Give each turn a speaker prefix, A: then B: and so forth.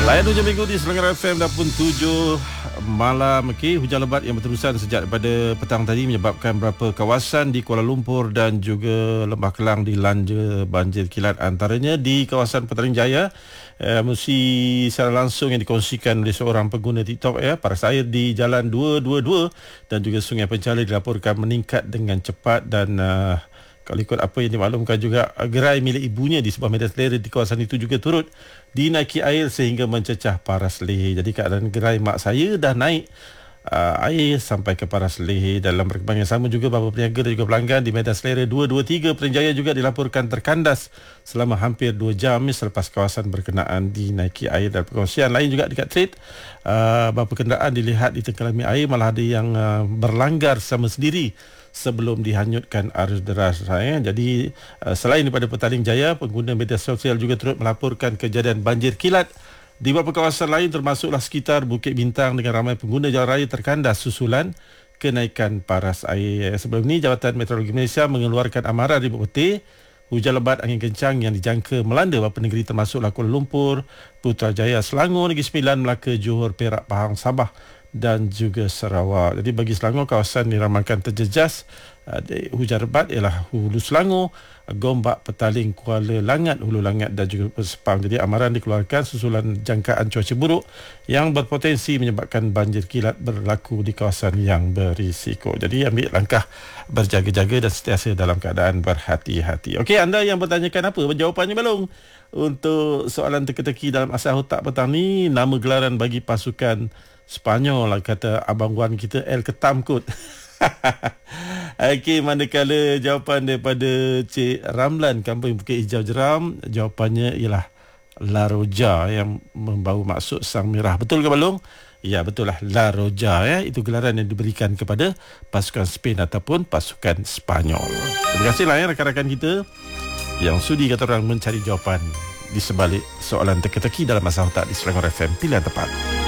A: Layan hujung minggu di Selangor FM 87 malam. Hujan lebat yang berterusan sejak pada petang tadi menyebabkan beberapa kawasan di Kuala Lumpur dan juga Lembah Kelang dilanda banjir kilat, antaranya di kawasan Petaling Jaya. Mesti secara langsung yang dikongsikan oleh seorang pengguna TikTok, paras air di Jalan 222 dan juga Sungai Penchala dilaporkan meningkat dengan cepat dan kalau ikut apa yang dimaklumkan juga, gerai milik ibunya di sebuah medan selera di kawasan itu juga turut dinaiki air sehingga mencecah paras leher. Jadi keadaan gerai mak saya dah naik air sampai ke paras leher. Dalam perkembangan yang sama juga, beberapa peniaga dan juga pelanggan di medan selera 223 Petaling Jaya juga dilaporkan terkandas selama hampir 2 jam selepas kawasan berkenaan dinaiki air. Dan perkongsian lain juga dekat trade, beberapa kenderaan dilihat ditenggelami air, malah ada yang berlanggar sama sendiri sebelum dihanyutkan arus deras. Jadi selain daripada Petaling Jaya, pengguna media sosial juga turut melaporkan kejadian banjir kilat di beberapa kawasan lain, termasuklah sekitar Bukit Bintang, dengan ramai pengguna jalan raya terkandas susulan kenaikan paras air. Sebelum ini, Jabatan Meteorologi Malaysia mengeluarkan amaran ribut putih hujan lebat angin kencang yang dijangka melanda beberapa negeri, termasuklah Kuala Lumpur, Putrajaya, Selangor, Negeri Sembilan, Melaka, Johor, Perak, Pahang, Sabah dan juga Sarawak. Jadi bagi Selangor, kawasan diramalkan terjejas hujan lebat ialah Hulu Selangor, Gombak, Petaling, Kuala Langat, Hulu Langat dan juga Sepang. Jadi amaran dikeluarkan susulan jangkaan cuaca buruk yang berpotensi menyebabkan banjir kilat berlaku di kawasan yang berisiko. Jadi ambil langkah berjaga-jaga dan sentiasa dalam keadaan berhati-hati. Okey, anda yang bertanyakan apa jawapannya belum untuk soalan teka-teki dalam asal otak petang ni, nama gelaran bagi pasukan Spanyol lah, kata abang wan kita El Ketam kot. Okey, manakala jawapan daripada Cik Ramlan, Kampung Bukit Hijau Jeram, jawapannya ialah La Roja, yang membau maksud sang merah. Betul ke Balong? Ya, betul lah, La Roja, itu gelaran yang diberikan kepada pasukan Spain ataupun pasukan Spanyol. Terima kasihlah rakan-rakan kita yang sudi kata orang mencari jawapan di sebalik soalan teka-teki dalam masa otak di Selangor FM Pilihan Tepat.